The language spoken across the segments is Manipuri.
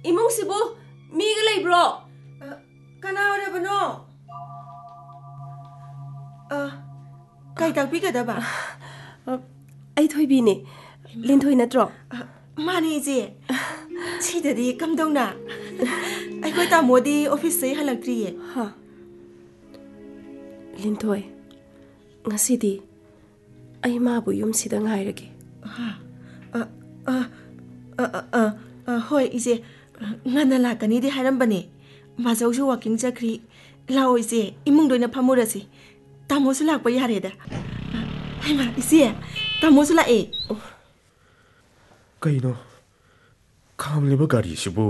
इमुंसिबो मीगा लेब्रो कना ओरेबनो कई ताकपीगदबा आई थोइबीने लिंथोइ नत्रो माने जे सिददी कमदौना अखोइ तामोदी ऑफिस से हलक्ट्रिये हा लिंथोइ ngasidi ai mabu yum sida ngairage hoi ise ngana lakani di harambane majauju walking chakri lao ise imung doina phamurasi tamosu lakpa yare da haima ise tamosu la e kaino khamleba gari sibu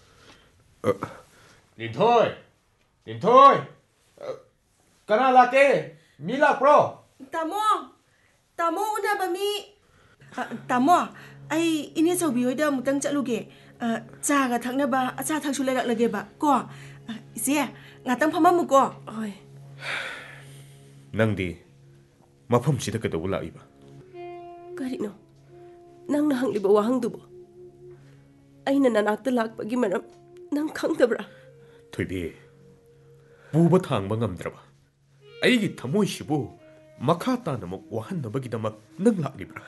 linthoi kana lake mila pro tamo unaba mi tamo ai ine chaubi hoida mutang chatluge cha ga thaknaba acha thaksu lairak ba ko ise ngatang phamamu ko oi nangdi mafam sida ka dawla iba karino nang na hangliba wahang dubo aina nanakta lakpagi maram nang khangdabra thoibi buba thangba ngamdraba aigi thamoi sibu makha tanamuk wahannabagidamak nang laklibra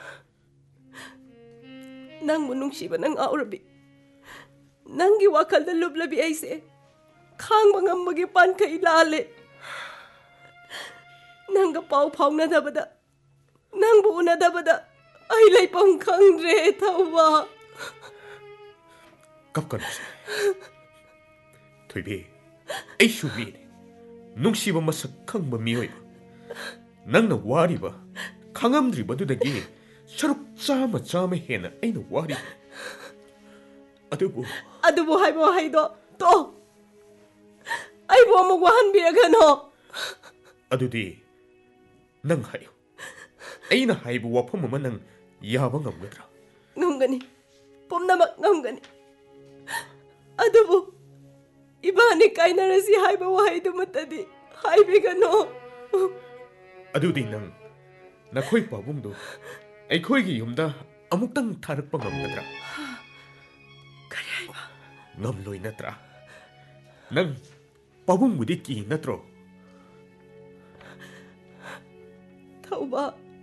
nang munungsiba nang aurabi nangi wakalda lublabi aise khangba ngammagi pankai lale nanga pau phaunadabada nangbu unadabada ai laipam khangre thawwa kapkanse thoibi ai shubi nungsiba masak khangba mioi nangna wariba khangamdribadudagi saruk chama hena aina wari adubu haibo haido to ai bo mo wahan biragano adudi nang hayo aina haibu wafam ma nang yaba ngamgadra ngamgani pomnamak ngamgani adubu ibani kainarasi haiba wahaidu matadi haibigano adudi nang nakhoi pabungdo akhoi gi yumda amuktang tharakpa ngamgadra kari haiba ngamloi natra nang pabung budi ki natro tauba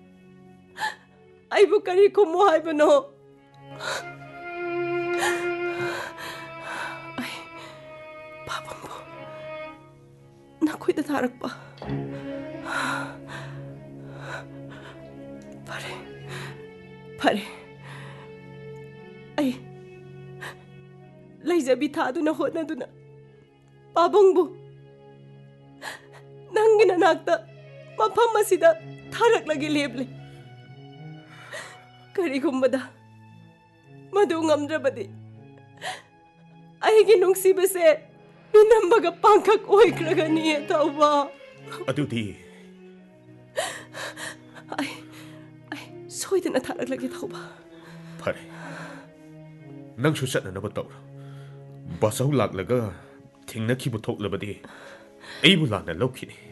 aibu kari komo haibano ai pabungbo nakhoi da tharakpa Pare, ay, laizabi thaduna hotnaduna, pabongbu, nangina nakta, mafam asida tharak lagi leble. Karigumbada, madu ngamdrabadi, aigi nungsibase, minambaga pangkak oikragani tauba. Adudi. 소이드나 타락라게 타오바 파레 năng su sat na ba taw ba sau lak laga thingna ki bu thok labadi ei bu la na lokhi